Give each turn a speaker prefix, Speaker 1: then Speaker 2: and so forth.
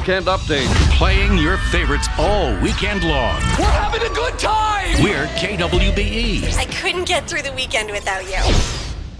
Speaker 1: weekend update.
Speaker 2: Playing your favorites all weekend long.
Speaker 3: We're having a good time!
Speaker 2: We're KWBE.
Speaker 4: I couldn't get through the weekend without you.